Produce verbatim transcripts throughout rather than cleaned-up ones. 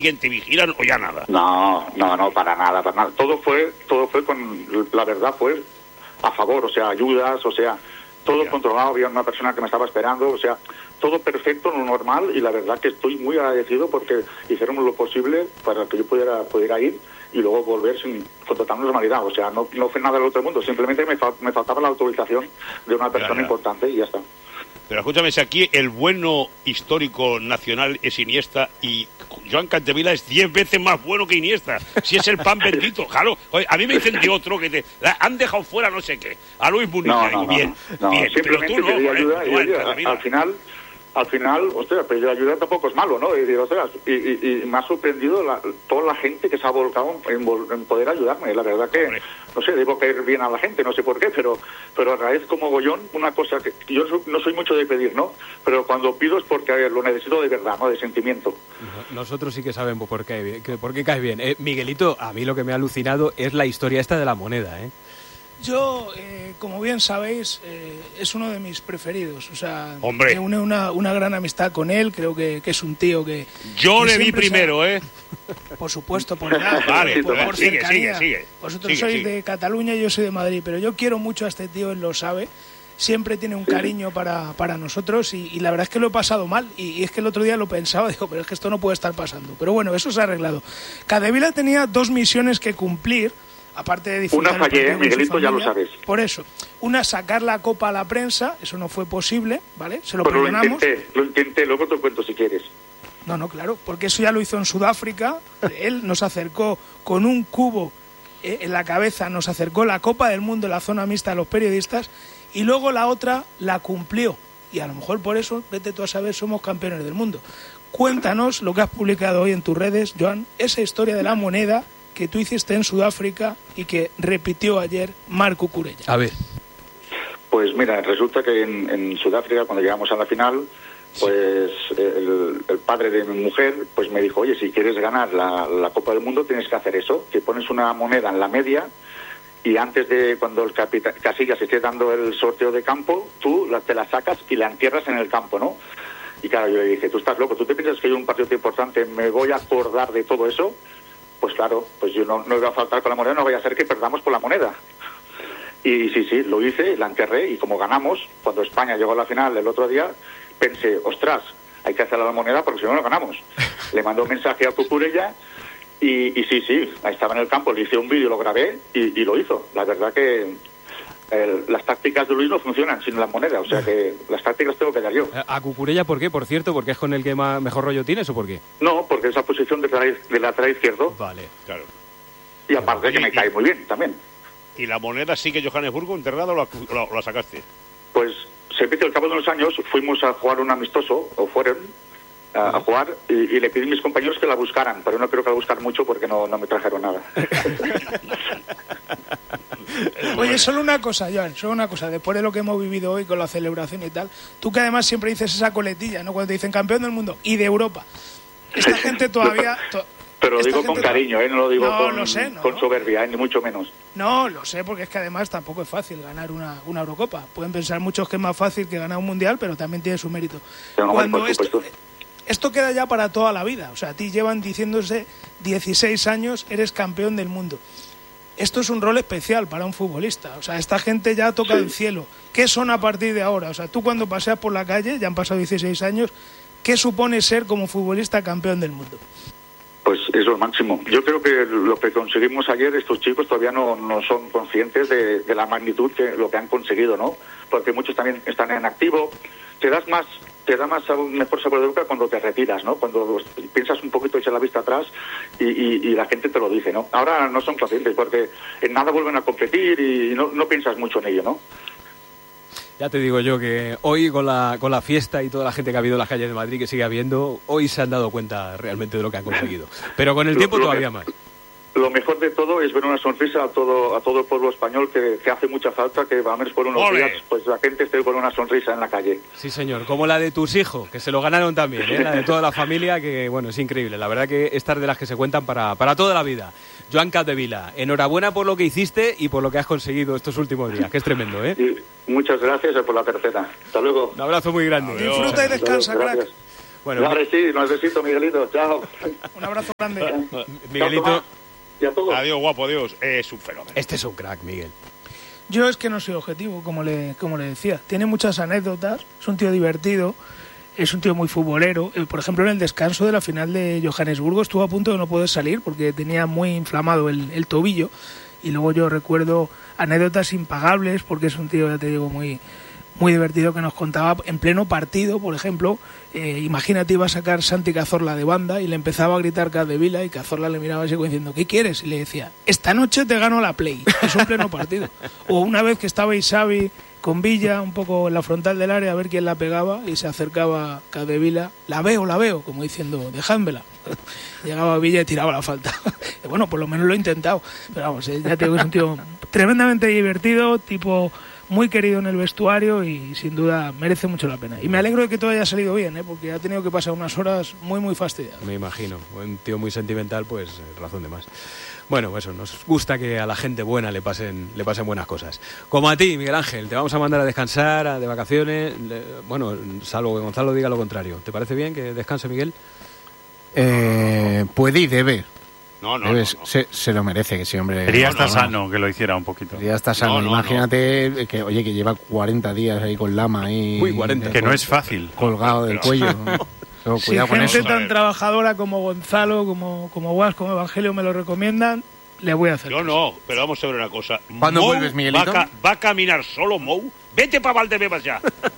persiguen, te vigilan o ya nada? No, no, no, para nada, para nada. Todo fue, todo fue con, la verdad fue a favor, o sea, ayudas, o sea, todo controlado, había una persona que me estaba esperando, o sea, todo perfecto, lo normal, y la verdad que estoy muy agradecido porque hicieron lo posible para que yo pudiera, pudiera ir y luego volver sin, con total normalidad. O sea, no, no fue nada del otro mundo, simplemente me, fa, me faltaba la autorización de una persona ya, ya. importante y ya está. Pero escúchame, si aquí el bueno histórico nacional es Iniesta y Joan Capdevila es diez veces más bueno que Iniesta, si es el pan bendito, claro. Oye, a mí me dicen de otro que te han dejado fuera no sé qué, a Luis Muniz, no, no, bien, no, bien, pero tú no, pedí ayuda, Joan, ayuda. Al final, al final, hostia, pedir ayuda tampoco es malo, ¿no? Y, y, ostras, y, y, y me ha sorprendido la, toda la gente que se ha volcado en, en poder ayudarme. La verdad que, Hombre. no sé, debo caer bien a la gente, no sé por qué, pero pero agradezco mogollón una cosa que yo no soy mucho de pedir, ¿no? Pero cuando pido es porque lo necesito de verdad, ¿no? De sentimiento. Nosotros sí que sabemos por qué, por qué caes bien. Eh, Miguelito, a mí lo que me ha alucinado es la historia esta de la moneda, ¿eh? Yo, eh, como bien sabéis, eh, es uno de mis preferidos. O sea, Hombre. me une una, una gran amistad con él. Creo que, que es un tío que... Yo que le vi primero, ha... ¿eh? Por supuesto, por edad, vale, por, pues, por sigue, cercanía. sigue, sigue. Vosotros sigue, sois sigue. de Cataluña y yo soy de Madrid, pero yo quiero mucho a este tío, él lo sabe. Siempre tiene un cariño para, para nosotros y, y la verdad es que lo he pasado mal. Y, y es que el otro día lo pensaba, digo, pero es que esto no puede estar pasando. Pero bueno, eso se ha arreglado. Capdevila tenía dos misiones que cumplir. Aparte de disfrutar una fallé, Miguelito, ya lo sabes. Por eso, una sacar la copa a la prensa, eso no fue posible, ¿vale? Se lo Pero perdonamos. Lo intenté, lo intenté, luego te cuento si quieres. No, no, claro, porque eso ya lo hizo en Sudáfrica. Él nos acercó con un cubo eh, en la cabeza, nos acercó la Copa del Mundo en la zona mixta de los periodistas y luego la otra la cumplió. Y a lo mejor por eso, vete tú a saber, somos campeones del mundo. Cuéntanos lo que has publicado hoy en tus redes, Joan, esa historia de la moneda que tú hiciste en Sudáfrica y que repitió ayer Marc Cucurella. A ver. Pues mira, resulta que en, en Sudáfrica, cuando llegamos a la final, pues el, el padre de mi mujer pues me dijo, oye, si quieres ganar la, la Copa del Mundo tienes que hacer eso, que pones una moneda en la media y antes de cuando el capitán Casillas esté dando el sorteo de campo, tú la, te la sacas y la entierras en el campo, ¿no? Y claro, yo le dije, tú estás loco, ¿tú te piensas que yo un partido tan importante me voy a acordar de todo eso? Pues claro, pues yo no, no iba a faltar con la moneda, no vaya a ser que perdamos por la moneda. Y sí, sí, lo hice, la enterré, y como ganamos, cuando España llegó a la final el otro día, pensé, ostras, hay que hacer la moneda porque si no, no ganamos. Le mandó un mensaje a Cucurella, y, y sí, sí, ahí estaba en el campo, le hice un vídeo, lo grabé, y, y lo hizo. La verdad que el, las tácticas de Luis no funcionan sin la moneda, o sea que las tácticas tengo que dar yo. ¿A Cucurella por qué? ¿Por cierto? ¿Porque es con el que más, mejor rollo tienes o por qué? No, porque esa posición de, lateral, de lateral izquierdo. Vale, claro. Y aparte que me cae muy bien también. ¿Y la moneda sigue Johannesburgo enterrada o la, la, la sacaste? Pues se ve que al cabo de unos años fuimos a jugar un amistoso, o fueron a, a jugar, y, y le pedí a mis compañeros que la buscaran, pero no creo que la buscar mucho porque no, no me trajeron nada. Oye, solo una cosa, Joan, solo una cosa, después de lo que hemos vivido hoy con la celebración y tal, tú que además siempre dices esa coletilla, ¿no? Cuando te dicen campeón del mundo y de Europa, esta gente todavía... To- Pero lo digo con cariño, ¿eh? No lo digo no, con, lo sé, no. con soberbia, ¿eh? Ni mucho menos. No, lo sé, porque es que además tampoco es fácil ganar una, una Eurocopa. Pueden pensar muchos que es más fácil que ganar un Mundial, pero también tiene su mérito. Pero no, Cuando por esto, supuesto. esto queda ya para toda la vida. O sea, a ti llevan diciéndose dieciséis años, eres campeón del mundo. Esto es un rol especial para un futbolista. O sea, esta gente ya toca sí. el cielo. ¿Qué son a partir de ahora? O sea, tú cuando paseas por la calle, ya han pasado dieciséis años, ¿qué supone ser como futbolista campeón del mundo? Pues eso es lo máximo. Yo creo que lo que conseguimos ayer, estos chicos todavía no, no son conscientes de, de la magnitud que lo que han conseguido, ¿no? Porque muchos también están en activo. Te das más, te da más un mejor sabor de boca cuando te retiras, ¿no? Cuando piensas un poquito, echas la vista atrás y, y, y la gente te lo dice, ¿no? Ahora no son conscientes porque en nada vuelven a competir y no, no piensas mucho en ello, ¿no? Ya te digo yo que hoy con la con la fiesta y toda la gente que ha habido en las calles de Madrid, que sigue habiendo, hoy se han dado cuenta realmente de lo que han conseguido. Pero con el tiempo lo, lo todavía me, más. Lo mejor de todo es ver una sonrisa a todo a todo el pueblo español, que, que hace mucha falta, que a menos por unos ¡Ole! días pues la gente esté con una sonrisa en la calle. Sí, señor, como la de tus hijos, que se lo ganaron también, ¿eh? La de toda la familia, que bueno, es increíble. La verdad que estas de las que se cuentan para, para toda la vida. Joan Capdevila, enhorabuena por lo que hiciste y por lo que has conseguido estos últimos días, que es tremendo, ¿eh? Y muchas gracias por la tercera. Hasta luego. Un abrazo muy grande. Adiós. Disfruta y descansa, crack. Bueno, Vale, sí, un besito, Miguelito, chao. Un abrazo grande. Miguelito, Y a todos. Adiós, guapo, adiós. Es un fenómeno. este es un crack, Miguel. Yo es que no soy objetivo, como le, como le decía. Tiene muchas anécdotas, es un tío divertido, es un tío muy futbolero. Eh, Por ejemplo, en el descanso de la final de Johannesburgo estuvo a punto de no poder salir porque tenía muy inflamado el, el tobillo. Y luego yo recuerdo anécdotas impagables porque es un tío, ya te digo, muy, muy divertido, que nos contaba en pleno partido, por ejemplo. Eh, imagínate, iba a sacar Santi Cazorla de banda y le empezaba a gritar Capdevila y Cazorla le miraba así como diciendo, ¿qué quieres? Y le decía, esta noche te gano la Play. Es un pleno partido. O una vez que estaba Isabi con Villa un poco en la frontal del área a ver quién la pegaba y se acercaba Capdevila, la veo, la veo, como diciendo, dejádmela. Llegaba Villa y tiraba la falta. Y bueno, por lo menos lo he intentado. Pero vamos, eh, ya te digo que es un tío tremendamente divertido, tipo muy querido en el vestuario y sin duda merece mucho la pena. Y me alegro de que todo haya salido bien, ¿eh? Porque ha tenido que pasar unas horas muy, muy fastidiadas. Me imagino. Un tío muy sentimental, pues razón de más. Bueno, eso, nos gusta que a la gente buena le pasen, le pasen buenas cosas. Como a ti, Miguel Ángel, te vamos a mandar a descansar, a, de vacaciones. Le, bueno, salvo que Gonzalo diga lo contrario. ¿Te parece bien que descanse, Miguel? Eh, puede y debe. No, no, Debe, no, no. Se, se lo merece, que ese hombre... Quería no, estar no. sano, que lo hiciera un poquito. Ya está sano. No, no, Imagínate que, oye, que lleva cuarenta días ahí con lama ahí... Uy, cuarenta. Que no es fácil. Colgado del Pero- cuello. Pero Si cuidado con gente eso. tan trabajadora como Gonzalo, como, como Guas, como Evangelio me lo recomiendan, le voy a hacer. Yo no, pero vamos a ver una cosa. ¿Cuándo Mou vuelves, Miguelito? Va a, ca- va a caminar solo Mou. Vete para Valdebebas ya.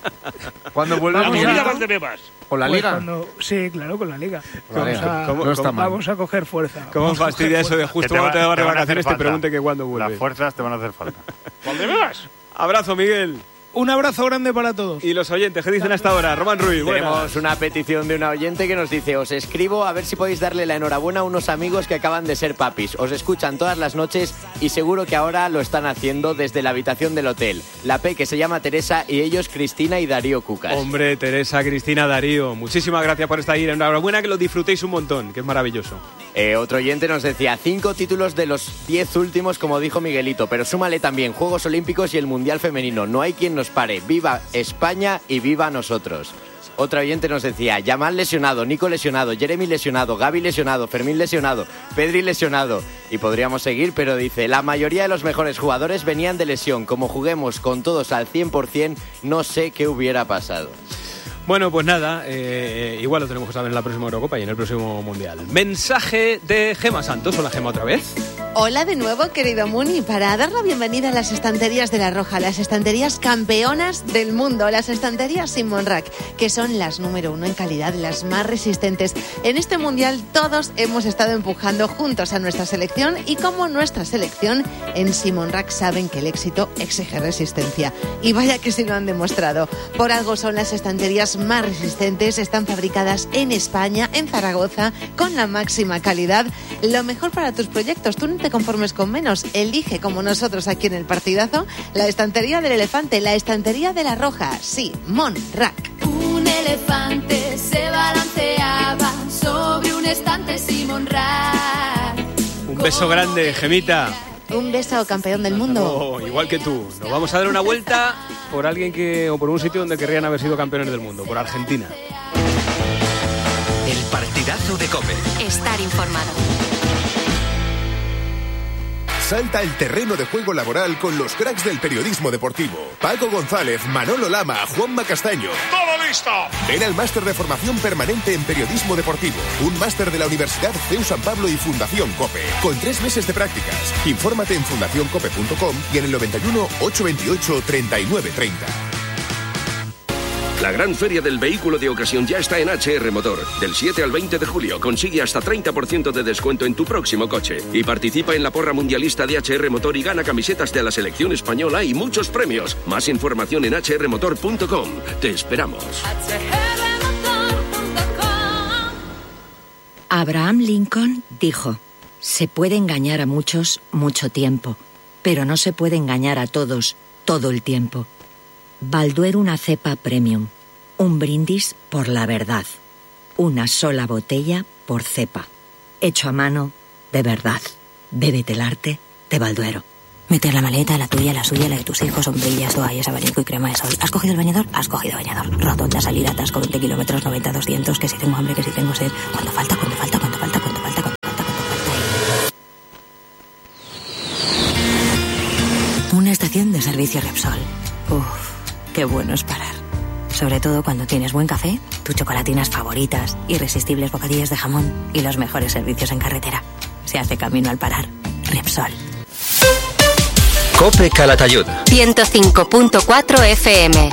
¿Cuándo vuelve Vamos Vamos a- a Miguelito? Valdebebas. ¿Con la Pues liga? cuando- sí, claro, con la liga. La Vamos liga. a, ¿Cómo- No está mal. vamos a coger fuerza. ¿Cómo Vamos a fastidia coger eso de fuerza. justo Que te cuando te va- vas de te van a hacer vacaciones te falta. pregunte que cuándo vuelves? Las fuerzas te van a hacer falta. ¿Valdebebas? Abrazo, Miguel. Un abrazo grande para todos. Y los oyentes, ¿qué dicen hasta ahora? Román Ruiz, buenas. Tenemos una petición de una oyente que nos dice: os escribo a ver si podéis darle la enhorabuena a unos amigos que acaban de ser papis. Os escuchan todas las noches y seguro que ahora lo están haciendo desde la habitación del hotel. La P, que se llama Teresa, y ellos Cristina y Darío Cucas. Hombre, Teresa, Cristina, Darío, muchísimas gracias por estar ahí. Enhorabuena, que lo disfrutéis un montón, que es maravilloso. Eh, otro oyente nos decía cinco títulos de los diez últimos, como dijo Miguelito, pero súmale también Juegos Olímpicos y el Mundial Femenino. No hay quien nos pare. ¡Viva España y viva nosotros! Otro oyente nos decía Yamal lesionado, Nico lesionado, Jeremy lesionado, Gaby lesionado, Fermín lesionado, Pedri lesionado. Y podríamos seguir, pero dice: la mayoría de los mejores jugadores venían de lesión. Como juguemos con todos al cien por ciento, no sé qué hubiera pasado. Bueno, pues nada, eh, igual lo tenemos que saber en la próxima Eurocopa y en el próximo Mundial. Mensaje de Gema Santos. Hola, Gema, otra vez. Hola de nuevo, querido Muni, para dar la bienvenida a las estanterías de La Roja, las estanterías campeonas del mundo, las estanterías Simon Rack, que son las número uno en calidad, las más resistentes. En este Mundial todos hemos estado empujando juntos a nuestra selección y como nuestra selección en Simon Rack saben que el éxito exige resistencia. Y vaya que sí lo han demostrado. Por algo son las estanterías más resistentes, están fabricadas en España, en Zaragoza, con la máxima calidad. Lo mejor para tus proyectos, tú no te conformes con menos, elige como nosotros aquí en el partidazo la estantería del elefante, la estantería de La Roja, sí, Mon Rack. Un elefante se balanceaba sobre un estante Simon Rack. Un beso grande, Gemita. Un beso, campeón del mundo. Oh, igual que tú. Nos vamos a dar una vuelta por alguien que o por un sitio donde querrían haber sido campeones del mundo, por Argentina. El partidazo de COPE. Estar informado. Salta al terreno de juego laboral con los cracks del periodismo deportivo. Paco González, Manolo Lama, Juanma Castaño. ¡Todo listo! Ven al máster de formación permanente en periodismo deportivo. Un máster de la Universidad C E U San Pablo y Fundación COPE. Con tres meses de prácticas. Infórmate en fundación cope punto com y en el noventa y uno, ochocientos veintiocho, treinta y nueve treinta. La gran feria del vehículo de ocasión ya está en H R Motor. Del siete al veinte de julio consigue hasta treinta por ciento de descuento en tu próximo coche. Y participa en la porra mundialista de H R Motor y gana camisetas de la selección española y muchos premios. Más información en h r motor punto com. Te esperamos. Abraham Lincoln dijo: se puede engañar a muchos mucho tiempo, pero no se puede engañar a todos todo el tiempo. Balduero, una cepa premium. Un brindis por la verdad. Una sola botella por cepa. Hecho a mano, de verdad. Bébete el arte de Balduero. Meter la maleta, la tuya, la suya, la de tus hijos, sombrillas, toallas, abanico y crema de sol. ¿Has cogido el bañador? Has cogido bañador. Rotonda, salida, atasco, veinte kilómetros, noventa, doscientos, que si tengo hambre, que si tengo sed. ¿Cuánto falta? ¿Cuánto falta? ¿Cuánto falta? ¿Cuánto falta? ¿Cuánto falta? ¿Cuánto falta? Una estación de servicio Repsol. Uf, qué bueno es parar. Sobre todo cuando tienes buen café, tus chocolatinas favoritas, irresistibles bocadillos de jamón y los mejores servicios en carretera. Se hace camino al parar. Repsol. COPE Calatayud. ciento cinco punto cuatro F M.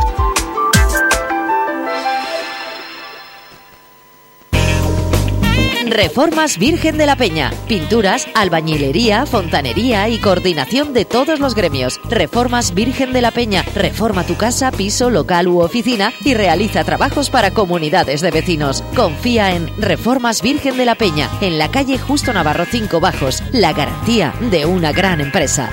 Reformas Virgen de la Peña. Pinturas, albañilería, fontanería y coordinación de todos los gremios. Reformas Virgen de la Peña. Reforma tu casa, piso, local u oficina y realiza trabajos para comunidades de vecinos. Confía en Reformas Virgen de la Peña, en la calle Justo Navarro cinco Bajos. La garantía de una gran empresa.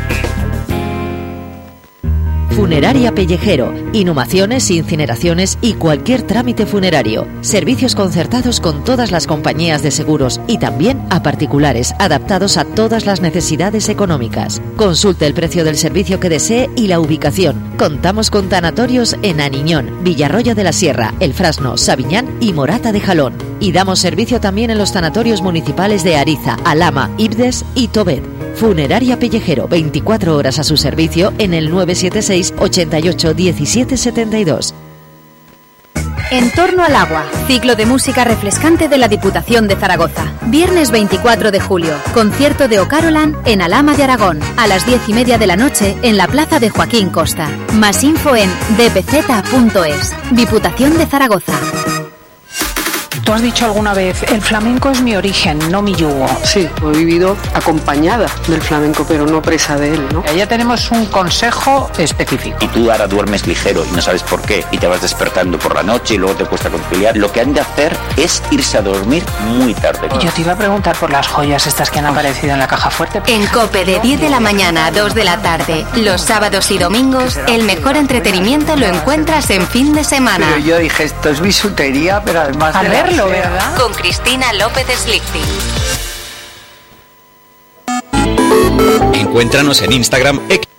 Funeraria Pellejero. Inhumaciones, incineraciones y cualquier trámite funerario. Servicios concertados con todas las compañías de seguros y también a particulares, adaptados a todas las necesidades económicas. Consulte el precio del servicio que desee y la ubicación. Contamos con tanatorios en Aniñón, Villarroya de la Sierra, El Frasno, Sabiñán y Morata de Jalón. Y damos servicio también en los tanatorios municipales de Ariza, Alhama, Ibdes y Tobet. Funeraria Pellejero, veinticuatro horas a su servicio en el nueve siete seis, ochenta y ocho, diecisiete setenta y dos. En torno al agua, ciclo de música refrescante de la Diputación de Zaragoza. Viernes veinticuatro de julio, concierto de O'Carolan en Alhama de Aragón, a las diez y media de la noche en la plaza de Joaquín Costa. Más info en d p z punto es. Diputación de Zaragoza. Tú has dicho alguna vez, el flamenco es mi origen, no mi yugo. Sí, he vivido acompañada del flamenco, pero no presa de él, ¿no? Allá tenemos un consejo específico. Y tú ahora duermes ligero y no sabes por qué, y te vas despertando por la noche y luego te cuesta conciliar. Lo que han de hacer es irse a dormir muy tarde. Yo te iba a preguntar por las joyas estas que han aparecido en la caja fuerte. En COPE de diez de la mañana a dos de la tarde, los sábados y domingos, el mejor entretenimiento lo encuentras en fin de semana. Pero yo dije, esto es bisutería, pero además a de verlo, ¿verdad? Con Cristina López Slichting. Encuéntranos en Instagram, X